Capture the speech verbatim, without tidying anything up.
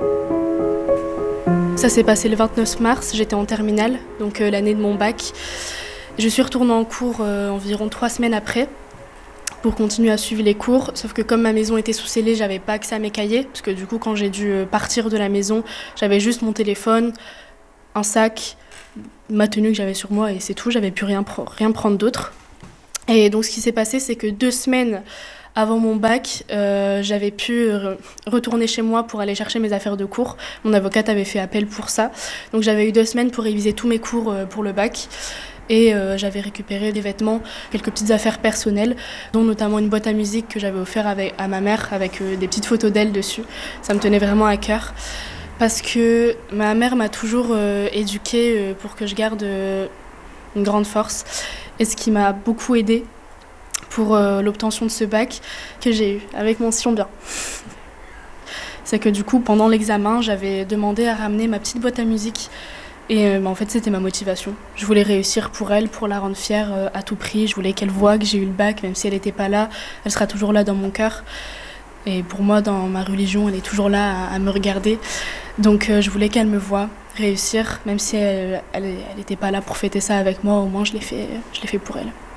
Ça s'est passé le vingt-neuf mars, j'étais en terminale, donc euh, l'année de mon bac. Je suis retournée en cours euh, environ trois semaines après pour continuer à suivre les cours, sauf que comme ma maison était sous scellé, j'avais pas accès à mes cahiers, parce que du coup quand j'ai dû partir de la maison, j'avais juste mon téléphone, un sac, ma tenue que j'avais sur moi et c'est tout, j'avais pu rien, pr- rien prendre d'autre. Et donc ce qui s'est passé, c'est que deux semaines avant mon bac, euh, j'avais pu re- retourner chez moi pour aller chercher mes affaires de cours. Mon avocate avait fait appel pour ça. Donc j'avais eu deux semaines pour réviser tous mes cours euh, pour le bac. Et euh, j'avais récupéré des vêtements, quelques petites affaires personnelles, dont notamment une boîte à musique que j'avais offert avec, à ma mère avec euh, des petites photos d'elle dessus. Ça me tenait vraiment à cœur. Parce que ma mère m'a toujours euh, éduquée euh, pour que je garde euh, une grande force. Et ce qui m'a beaucoup aidée pour euh, l'obtention de ce bac que j'ai eu, avec mention bien. C'est que du coup, pendant l'examen, j'avais demandé à ramener ma petite boîte à musique. Et euh, bah, en fait, c'était ma motivation. Je voulais réussir pour elle, pour la rendre fière euh, à tout prix. Je voulais qu'elle voie que j'ai eu le bac, même si elle n'était pas là. Elle sera toujours là dans mon cœur. Et pour moi, dans ma religion, elle est toujours là à, à me regarder. Donc euh, je voulais qu'elle me voie réussir, même si elle n'était pas là pour fêter ça avec moi. Au moins, je l'ai fait, je l'ai fait pour elle.